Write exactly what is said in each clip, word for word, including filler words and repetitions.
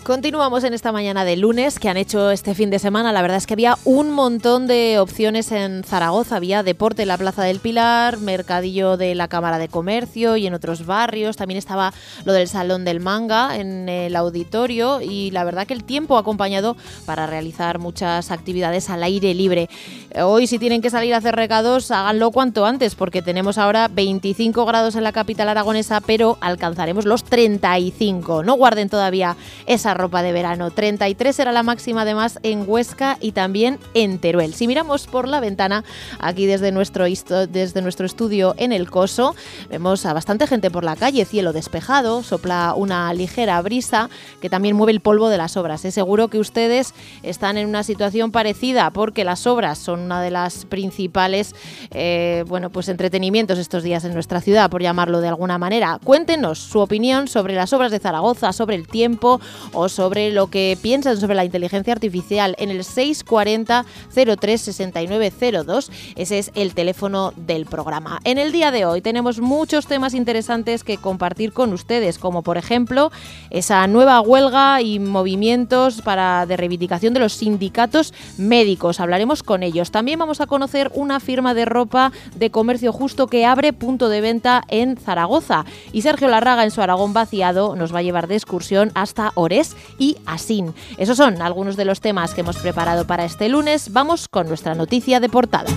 Continuamos en esta mañana de lunes que han hecho este fin de semana. La verdad es que había un montón de opciones en Zaragoza. Había deporte en la Plaza del Pilar, mercadillo de la Cámara de Comercio y en otros barrios. También estaba lo del Salón del Manga en el auditorio y la verdad que el tiempo ha acompañado para realizar muchas actividades al aire libre. Hoy, si tienen que salir a hacer recados, háganlo cuanto antes porque tenemos ahora veinticinco grados en la capital aragonesa, pero alcanzaremos los treinta y cinco. No guarden todavía esa ropa de verano. treinta y tres será la máxima además en Huesca y también en Teruel. Si miramos por la ventana, aquí desde nuestro, desde nuestro estudio en el Coso, vemos a bastante gente por la calle, cielo despejado, sopla una ligera brisa que también mueve el polvo de las obras. Es seguro que ustedes están en una situación parecida porque las obras son una de las principales eh, bueno, pues entretenimientos estos días en nuestra ciudad, por llamarlo de alguna manera. Cuéntenos su opinión sobre las obras de Zaragoza, sobre el tiempo o sobre lo que piensan sobre la inteligencia artificial en el seis cuarenta cero tres sesenta y nueve cero dos. Ese es el teléfono del programa. En el día de hoy tenemos muchos temas interesantes que compartir con ustedes, como por ejemplo esa nueva huelga y movimientos para de reivindicación de los sindicatos médicos. Hablaremos con ellos. También vamos a conocer una firma de ropa de comercio justo que abre punto de venta en Zaragoza. Y Sergio Larraga, en su Aragón vaciado, nos va a llevar de excursión hasta Orés y Asín. Esos son algunos de los temas que hemos preparado para este lunes. Vamos con nuestra noticia de portada.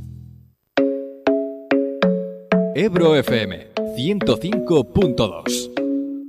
Ebro F M ciento cinco punto dos.